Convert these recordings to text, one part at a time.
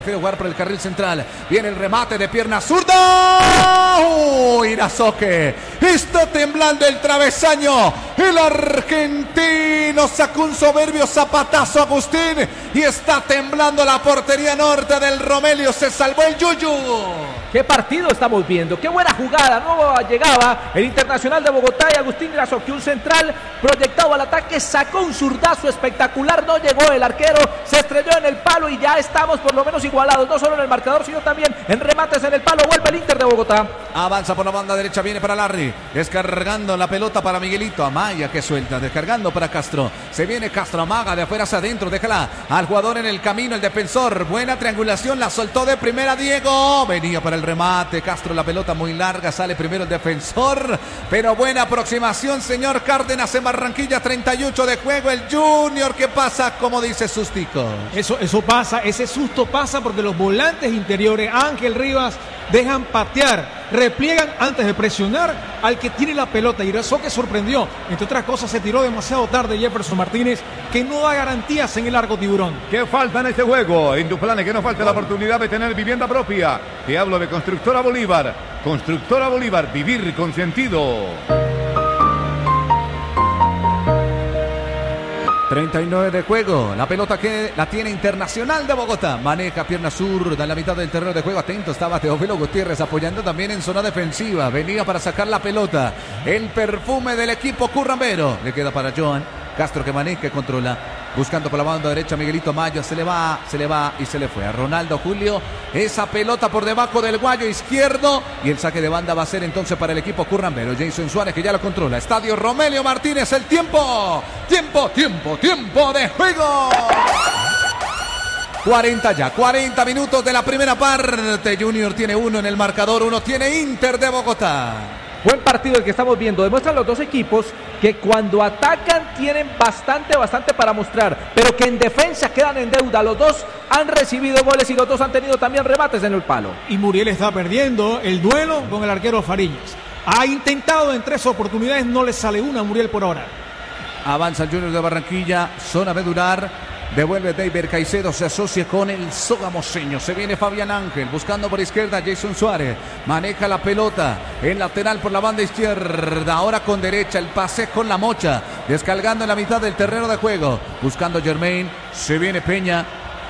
Prefiere jugar por el carril central. Viene el remate de pierna zurda. Irazoque. Está temblando el travesaño. El argentino sacó un soberbio zapatazo, Agustín. Y está temblando la portería norte del Romelio. Se salvó el Yuyu. ¿Qué partido estamos viendo? ¡Qué buena jugada! No llegaba el Internacional de Bogotá y Agustín Irazoque, un central proyectado al ataque, sacó un zurdazo espectacular, no llegó el arquero, se estrelló en el palo y ya estamos por lo menos igualados, no solo en el marcador, sino también en remates en el palo. Vuelve el Inter de Bogotá. Avanza por la banda derecha, viene para Larry, descargando la pelota para Miguelito, Amaya que suelta, descargando para Castro, se viene Castro, amaga de afuera hacia adentro, déjala al jugador en el camino, el defensor, buena triangulación, la soltó de primera Diego, venía para el remate, Castro la pelota muy larga, sale primero el defensor, pero buena aproximación, señor Cárdenas en Barranquilla, 38 de juego, el Junior que pasa, como dice Sustico. Eso pasa, ese susto pasa porque los volantes interiores, Ángel Rivas, dejan patear, repliegan antes de presionar al que tiene la pelota. Irazoque sorprendió, entre otras cosas se tiró demasiado tarde Jefferson Martínez, que no da garantías en el largo Tiburón. ¿Qué falta en este juego? En Duplane, que no falta la oportunidad de tener vivienda propia. Te hablo de Constructora Bolívar. Constructora Bolívar, vivir con sentido. 39 de juego, la pelota que la tiene Internacional de Bogotá, maneja pierna zurda en la mitad del terreno de juego, atento estaba Teófilo Gutiérrez apoyando también en zona defensiva, venía para sacar la pelota, el perfume del equipo currambero, le queda para Joan Castro que maneja, que controla, buscando por la banda derecha Miguelito Maya, se le va y se le fue a Ronaldo Julio, esa pelota por debajo del guayo izquierdo y el saque de banda va a ser entonces para el equipo currambero. Jason Suárez que ya lo controla, Estadio Romelio Martínez, el tiempo de juego. 40 minutos de la primera parte. Junior tiene uno en el marcador, uno tiene Inter de Bogotá. Buen partido el que estamos viendo. Demuestran los dos equipos que cuando atacan tienen bastante para mostrar, pero que en defensa quedan en deuda. Los dos han recibido goles y los dos han tenido también remates en el palo. Y Muriel está perdiendo el duelo con el arquero Fariñas. Ha intentado en 3 oportunidades, no le sale una a Muriel por ahora. Avanza el Junior de Barranquilla, zona medular. Devuelve David Caicedo, se asocia con el sogamoseño. Se viene Fabián Ángel, buscando por izquierda Jason Suárez. Maneja la pelota, el lateral por la banda izquierda. Ahora con derecha, el pase con la mocha. Descargando en la mitad del terreno de juego. Buscando Germain, se viene Peña.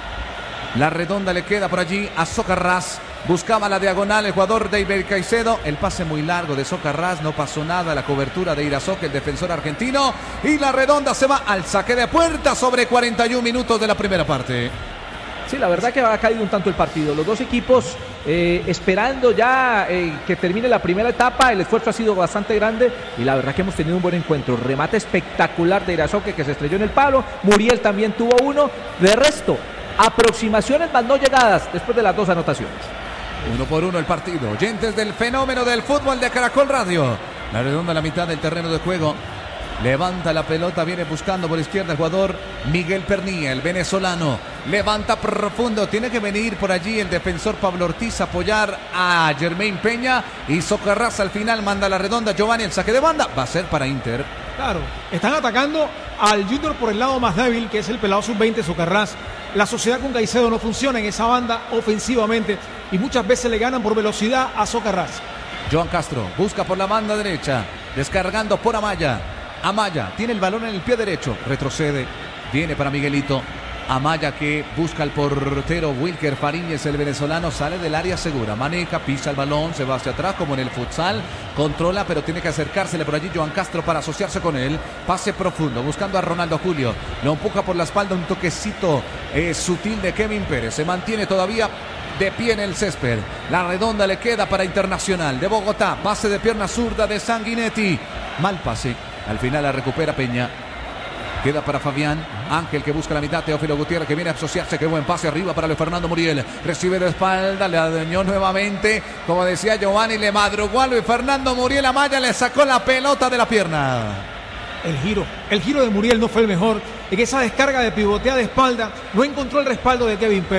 La redonda le queda por allí a Socarrás. Buscaba la diagonal el jugador David Caicedo. El pase muy largo de Socarrás. No pasó nada. La cobertura de Irazoque, el defensor argentino. Y la redonda se va al saque de puerta sobre 41 minutos de la primera parte. Sí, la verdad que ha caído un tanto el partido. Los dos equipos esperando ya que termine la primera etapa. El esfuerzo ha sido bastante grande y la verdad que hemos tenido un buen encuentro. Remate espectacular de Irazoque que se estrelló en el palo. Muriel también tuvo uno. De resto, aproximaciones más no llegadas después de las dos anotaciones. 1-1 el partido. Oyentes del fenómeno del fútbol de Caracol Radio. La redonda en la mitad del terreno de juego. Levanta la pelota, viene buscando por izquierda el jugador Miguel Pernilla, el venezolano. Levanta profundo, tiene que venir por allí el defensor Pablo Ortiz a apoyar a Germain Peña. Y Socarrás al final manda la redonda. Giovanni, el saque de banda va a ser para Inter. Claro, están atacando al Junior por el lado más débil, que es el pelado sub-20 Socarrás. La sociedad con Caicedo no funciona en esa banda ofensivamente y muchas veces le ganan por velocidad a Socarrás. Joan Castro busca por la banda derecha, descargando por Amaya. Amaya tiene el balón en el pie derecho, retrocede, viene para Miguelito. Amaya que busca al portero Wilker Fariñez, el venezolano, sale del área segura, maneja, pisa el balón, se va hacia atrás como en el futsal, controla pero tiene que acercársele por allí Joan Castro para asociarse con él, pase profundo, buscando a Ronaldo Julio, lo empuja por la espalda, un toquecito sutil de Kevin Pérez, se mantiene todavía de pie en el césped, la redonda le queda para Internacional de Bogotá, pase de pierna zurda de Sanguinetti, mal pase, al final la recupera Peña. Queda para Fabián Ángel que busca la mitad. Teófilo Gutiérrez que viene a asociarse. Qué buen pase arriba para Luis Fernando Muriel. Recibe de espalda, le dañó nuevamente. Como decía Giovanni, le madrugó a Luis Fernando Muriel. Amaya le sacó la pelota de la pierna. El giro de Muriel no fue el mejor. En esa descarga de pivotea de espalda no encontró el respaldo de Kevin Pérez.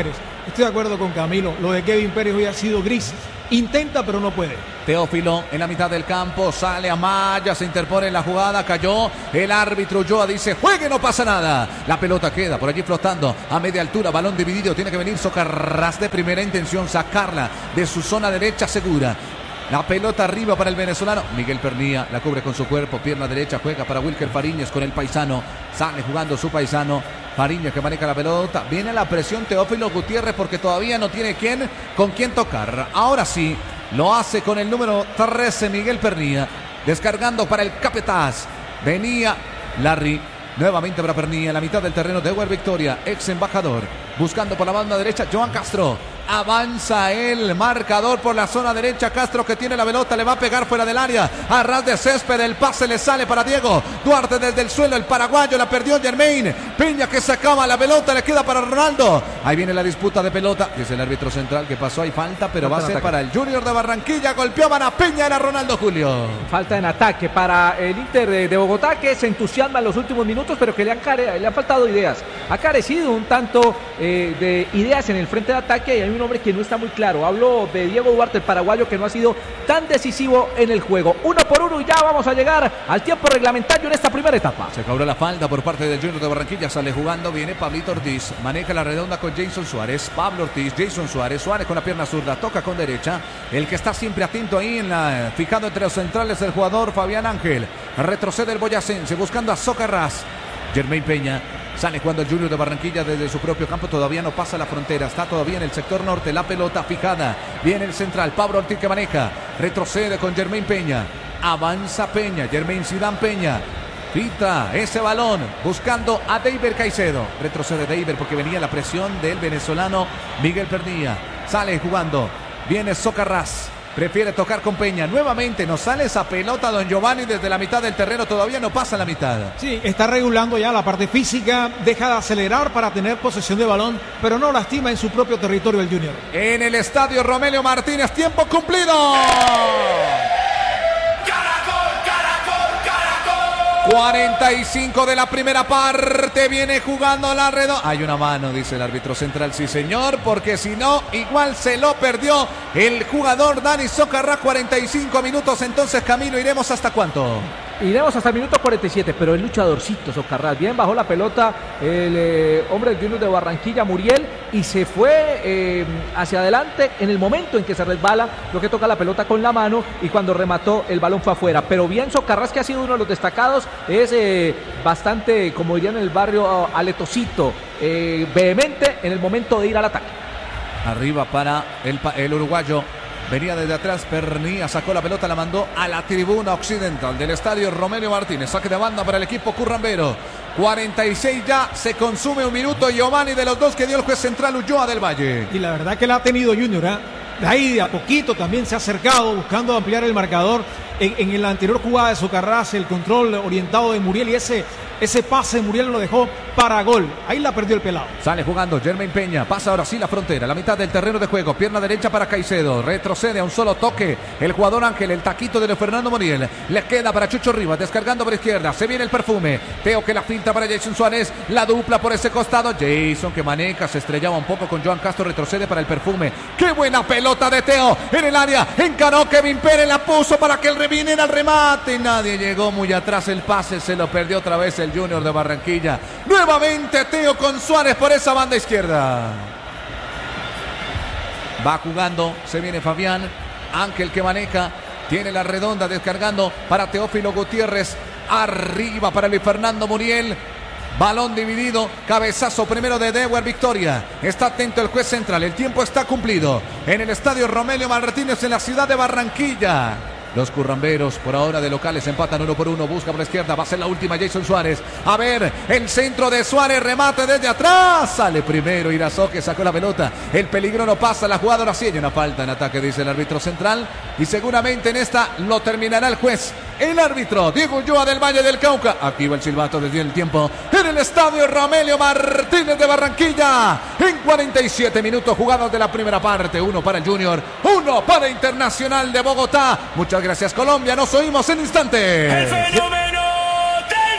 Estoy de acuerdo con Camilo. Lo de Kevin Pérez hoy ha sido gris. Intenta, pero no puede. Teófilo en la mitad del campo, sale Amaya, se interpone en la jugada, cayó. El árbitro Ulloa dice, juegue, no pasa nada. La pelota queda por allí flotando a media altura, balón dividido. Tiene que venir Socarrás de primera intención, sacarla de su zona derecha segura. La pelota arriba para el venezolano. Miguel Pernía la cubre con su cuerpo. Pierna derecha juega para Wilker Fariñez con el paisano. Sale jugando su paisano. Fariñez que maneja la pelota. Viene la presión Teófilo Gutiérrez porque todavía no tiene con quién tocar. Ahora sí, lo hace con el número 13 Miguel Pernía. Descargando para el Capataz. Venía Larry. Nuevamente para Pernía en la mitad del terreno de Dewar Victoria. Ex embajador. Buscando por la banda derecha Joan Castro. Avanza el marcador por la zona derecha. Castro que tiene la pelota, le va a pegar fuera del área. A ras de césped, el pase le sale para Diego Duarte desde el suelo. El paraguayo la perdió Germain Peña que sacaba la pelota, le queda para Ronaldo. Ahí viene la disputa de pelota. Dice el árbitro central que pasó, hay falta, pero va a ser para el Junior de Barranquilla. Golpeaban a Peña, era Ronaldo Julio. Falta en ataque para el Inter de Bogotá, que se entusiasma en los últimos minutos, pero que le han faltado ideas. Ha carecido un tanto de ideas en el frente de ataque y hay un hombre que no está muy claro. Hablo de Diego Duarte, el paraguayo, que no ha sido tan decisivo en el juego. 1-1 y ya vamos a llegar al tiempo reglamentario en esta primera etapa. Se cobró la falta por parte del Junior de Barranquilla. Sale jugando, viene Pablito Ortiz. Maneja la redonda con Jason Suárez. Pablo Ortiz, Jason Suárez. Suárez con la pierna zurda, toca con derecha. El que está siempre atento ahí fijado entre los centrales, el jugador Fabián Ángel. Retrocede el boyacense buscando a Socarrás. Germain Peña. Sale jugando el Junior de Barranquilla desde su propio campo. Todavía no pasa la frontera. Está todavía en el sector norte. La pelota fijada. Viene el central. Pablo Ortiz que maneja. Retrocede con Germain Peña. Avanza Peña. Germain Zidane Peña. Pita ese balón. Buscando a Deiber Caicedo. Retrocede Deiber porque venía la presión del venezolano Miguel Pernía. Sale jugando. Viene Socarrás. Prefiere tocar con Peña. Nuevamente nos sale esa pelota don Giovanni desde la mitad del terreno. Todavía no pasa la mitad. Sí, está regulando ya la parte física. Deja de acelerar para tener posesión de balón, pero no lastima en su propio territorio el Junior. En el estadio Romelio Martínez. Tiempo cumplido. 45 de la primera parte. Viene jugando la redonda. Hay una mano, dice el árbitro central. Sí, señor, porque si no, igual se lo perdió el jugador Dani Socarrás. 45 minutos. Entonces, Camilo, ¿iremos hasta cuánto? Iremos hasta el minuto 47, pero el luchadorcito Socarrás. Bien bajó la pelota el hombre del Junior de Barranquilla, Muriel, y se fue hacia adelante en el momento en que se resbala, lo que toca la pelota con la mano, y cuando remató el balón fue afuera. Pero bien Socarrás, que ha sido uno de los destacados, es bastante, como dirían en el barrio, aletosito, vehemente en el momento de ir al ataque. Arriba para el uruguayo. Venía desde atrás, Pernía sacó la pelota, la mandó a la tribuna occidental del estadio Romelio Martínez. Saque de banda para el equipo currambero. 46 ya, se consume un minuto. Giovanni, de los dos que dio el juez central Ulloa del Valle. Y la verdad que la ha tenido Junior, ¿eh? De ahí de a poquito también se ha acercado buscando ampliar el marcador. En la anterior jugada de Socarrás, el control orientado de Muriel y ese pase de Muriel lo dejó para gol. Ahí la perdió el pelado. Sale jugando Germain Peña. Pasa ahora sí la frontera. La mitad del terreno de juego. Pierna derecha para Caicedo. Retrocede a un solo toque. El jugador Ángel. El taquito de Fernando Muriel. Le queda para Chucho Rivas. Descargando por izquierda. Se viene el perfume. Teo que la finta para Jason Suárez. La dupla por ese costado. Jason que maneja. Se estrellaba un poco con Joan Castro. Retrocede para el perfume. ¡Qué buena pelota de Teo! En el área. Encaró Kevin Pérez. La puso para que el reviniera al remate. Nadie llegó muy atrás. El pase se lo perdió otra vez el Junior de Barranquilla. Nuevamente Teo con Suárez por esa banda izquierda. Va jugando, se viene Fabián Ángel que maneja, tiene la redonda descargando para Teófilo Gutiérrez. Arriba para Luis Fernando Muriel. Balón dividido, cabezazo primero de Dewar Victoria. Está atento el juez central, el tiempo está cumplido en el estadio Romelio Martínez en la ciudad de Barranquilla. Los curramberos por ahora de locales empatan 1-1. Busca por la izquierda. Va a ser la última Jason Suárez. A ver, el centro de Suárez. Remate desde atrás. Sale primero Irazó que sacó la pelota. El peligro no pasa. La jugada ahora sí hay una falta en ataque, dice el árbitro central. Y seguramente en esta lo terminará el juez. El árbitro Diego Ulloa del Valle del Cauca. Aquí va el silbato desde el tiempo en el estadio Romelio Martínez de Barranquilla. En 47 minutos jugados de la primera parte. 1 para el Junior, 1 para Internacional de Bogotá. Muchas gracias Colombia, nos oímos en instantes. El fenómeno del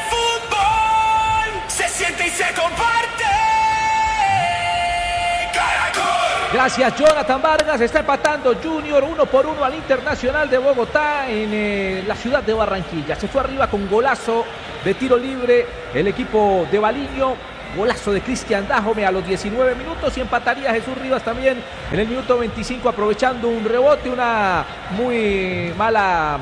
fútbol se siente y se comparte. Caracol. Gracias, Jonathan Vargas. Está empatando Junior 1-1 al Internacional de Bogotá en la ciudad de Barranquilla. Se fue arriba con golazo de tiro libre el equipo de Baliño. Golazo de Cristian Dájome a los 19 minutos y empataría Jesús Rivas también en el minuto 25 aprovechando un rebote, una muy mala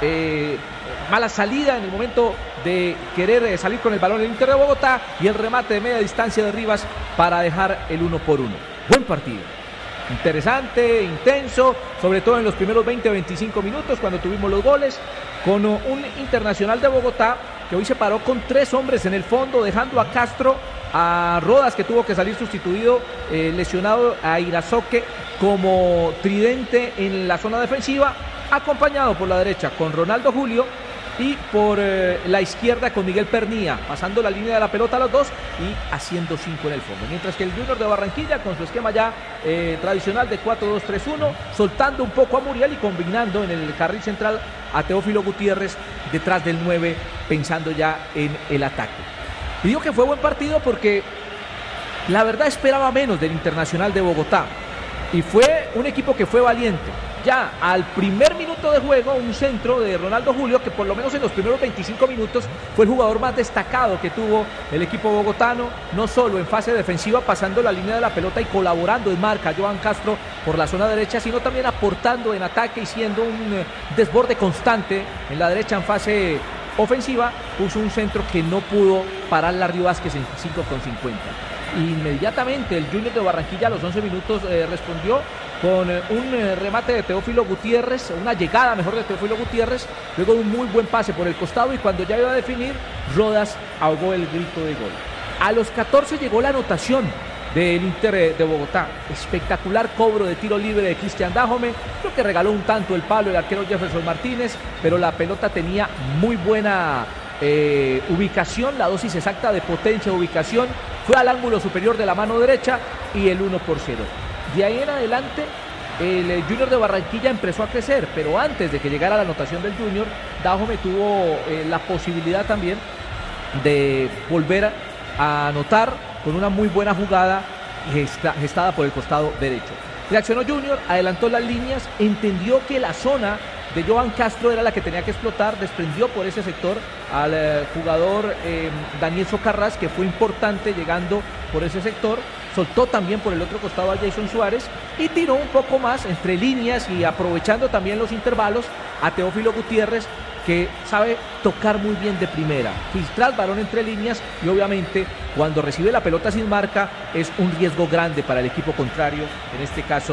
salida en el momento de querer salir con el balón el Inter de Bogotá y el remate de media distancia de Rivas para dejar el 1-1. Buen partido. Interesante, intenso, sobre todo en los primeros 20-25 minutos cuando tuvimos los goles, con un Internacional de Bogotá que hoy se paró con 3 hombres en el fondo, dejando a Castro, a Rodas, que tuvo que salir sustituido, lesionado, a Irazoque como tridente en la zona defensiva, acompañado por la derecha con Ronaldo Julio y por la izquierda con Miguel Pernía, pasando la línea de la pelota a los dos y haciendo 5 en el fondo. Mientras que el Junior de Barranquilla, con su esquema ya tradicional de 4-2-3-1, soltando un poco a Muriel y combinando en el carril central a Teófilo Gutiérrez detrás del 9, pensando ya en el ataque. Y digo que fue buen partido porque la verdad esperaba menos del Internacional de Bogotá. Y fue un equipo que fue valiente. Ya al primer minuto de juego, un centro de Ronaldo Julio, que por lo menos en los primeros 25 minutos fue el jugador más destacado que tuvo el equipo bogotano, no solo en fase defensiva, pasando la línea de la pelota y colaborando en marca Joan Castro por la zona derecha, sino también aportando en ataque y siendo un desborde constante en la derecha en fase ofensiva. Puso un centro que no pudo parar Larry Vázquez en 5,50. Inmediatamente el Junior de Barranquilla a los 11 minutos respondió con un remate de Teófilo Gutiérrez, una llegada mejor de Teófilo Gutiérrez, luego de un muy buen pase por el costado y cuando ya iba a definir, Rodas ahogó el grito de gol. A los 14 llegó la anotación del Inter de Bogotá. Espectacular cobro de tiro libre de Cristian Dájome, creo que regaló un tanto el palo el arquero Jefferson Martínez, pero la pelota tenía muy buena ubicación, la dosis exacta de potencia, ubicación, fue al ángulo superior de la mano derecha y el 1-0. De ahí en adelante el Junior de Barranquilla empezó a crecer, pero antes de que llegara la anotación del Junior, Dájome tuvo la posibilidad también de volver a anotar con una muy buena jugada gestada por el costado derecho. Reaccionó Junior, adelantó las líneas, entendió que la zona de Joan Castro era la que tenía que explotar, desprendió por ese sector al jugador Daniel Socarrás, que fue importante llegando por ese sector, soltó también por el otro costado a Jason Suárez y tiró un poco más entre líneas y aprovechando también los intervalos a Teófilo Gutiérrez, que sabe tocar muy bien de primera, filtrar el balón entre líneas y obviamente cuando recibe la pelota sin marca es un riesgo grande para el equipo contrario, en este caso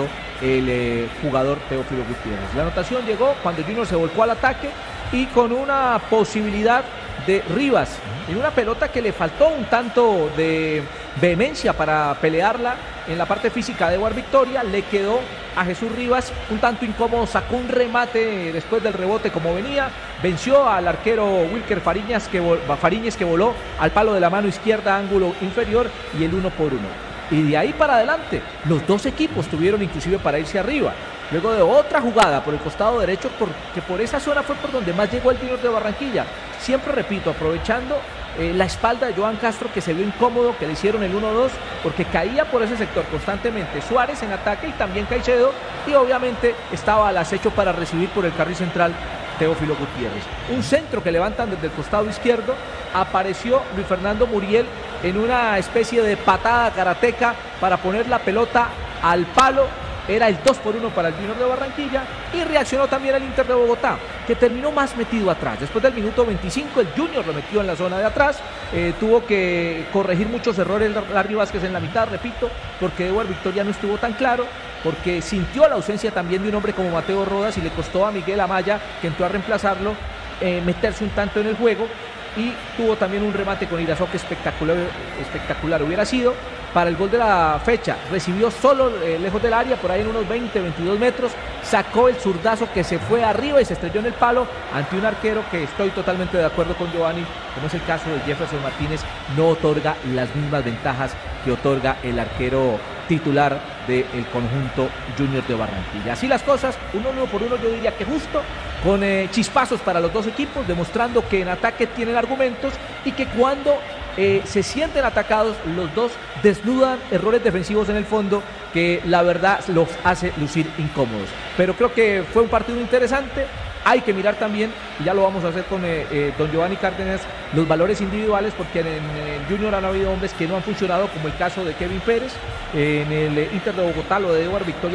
el jugador Teófilo Gutiérrez. La anotación llegó cuando Junior se volcó al ataque y con una posibilidad de Rivas, en una pelota que le faltó un tanto de vehemencia para pelearla en la parte física de Eduard Victoria, le quedó a Jesús Rivas un tanto incómodo, sacó un remate después del rebote como venía, venció al arquero Wilker Fariñez que voló al palo de la mano izquierda, ángulo inferior y el 1-1. Y de ahí para adelante, los dos equipos tuvieron inclusive para irse arriba. Luego de otra jugada por el costado derecho, porque por esa zona fue por donde más llegó el Junior de Barranquilla. Siempre repito, aprovechando la espalda de Joan Castro, que se vio incómodo, que le hicieron el 1-2, porque caía por ese sector constantemente Suárez en ataque y también Caicedo, y obviamente estaba al acecho para recibir por el carril central Teófilo Gutiérrez. Un centro que levantan desde el costado izquierdo, apareció Luis Fernando Muriel en una especie de patada karateca para poner la pelota al palo. Era el 2-1 para el Junior de Barranquilla y reaccionó también el Inter de Bogotá, que terminó más metido atrás. Después del minuto 25 el Junior lo metió en la zona de atrás, tuvo que corregir muchos errores Larry Vázquez en la mitad, repito, porque Eduard Victoria no estuvo tan claro, porque sintió la ausencia también de un hombre como Mateo Rodas y le costó a Miguel Amaya, que entró a reemplazarlo, meterse un tanto en el juego. Y tuvo también un remate con Irazoque espectacular hubiera sido para el gol de la fecha. Recibió solo lejos del área, por ahí en unos 20-22 metros, sacó el zurdazo que se fue arriba y se estrelló en el palo ante un arquero que estoy totalmente de acuerdo con Giovanni, como es el caso de Jefferson Martínez, no otorga las mismas ventajas que otorga el arquero titular del conjunto Junior de Barranquilla. Así las cosas, 1-1 yo diría que justo, con chispazos para los dos equipos, demostrando que en ataque tienen argumentos y que cuando se sienten atacados, los dos desnudan errores defensivos en el fondo que la verdad los hace lucir incómodos. Pero creo que fue un partido interesante. Hay que mirar también, y ya lo vamos a hacer con don Giovanni Cárdenas, los valores individuales, porque en el Junior han habido hombres que no han funcionado, como el caso de Kevin Pérez, en el Inter de Bogotá lo de Eduard Victoria